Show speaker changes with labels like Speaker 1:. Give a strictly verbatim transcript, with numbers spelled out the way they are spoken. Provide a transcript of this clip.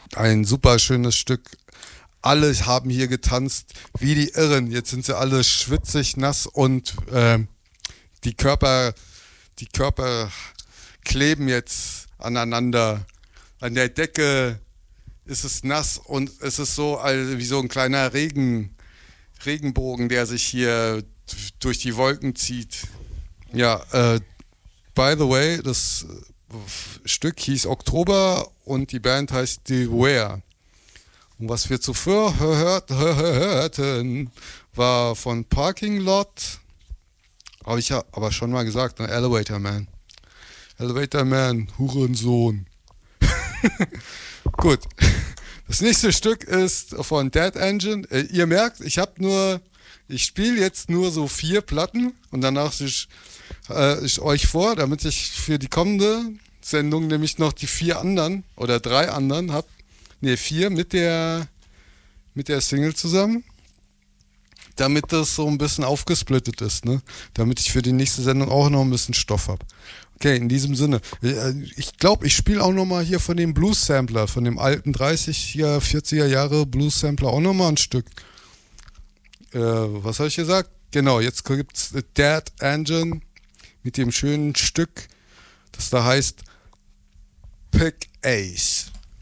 Speaker 1: Ein super schönes Stück. Alle haben hier getanzt wie die Irren. Jetzt sind sie alle schwitzig, nass und ähm, die Körper, die Körper kleben jetzt aneinander. An der Decke ist es nass und es ist so also wie so ein kleiner Regen, Regenbogen, der sich hier durch die Wolken zieht. Ja, äh, by the way, das Stück hieß Oktober und die Band heißt Beware. Und was wir zuvor hört, hörten, war von Parking Lot, habe ich ja aber schon mal gesagt, ne? Elevator Man. Elevator Man, Hurensohn. Gut. Das nächste Stück ist von Dead Engine. Äh, ihr merkt, ich habe nur, ich spiele jetzt nur so vier Platten und danach ich, äh, ich euch vor, damit ich für die kommende Sendung nämlich noch die vier anderen oder drei anderen habe. Ne, vier mit der mit der Single zusammen. Damit das so ein bisschen aufgesplittet ist, ne? Damit ich für die nächste Sendung auch noch ein bisschen Stoff habe. Okay, in diesem Sinne. Ich glaube, ich spiele auch nochmal hier von dem Blues-Sampler, von dem alten dreißiger, vierziger Jahre Blues-Sampler auch nochmal ein Stück. Äh, was habe ich gesagt? Genau, jetzt gibt's Dead Engine mit dem schönen Stück, das da heißt Pick Ace.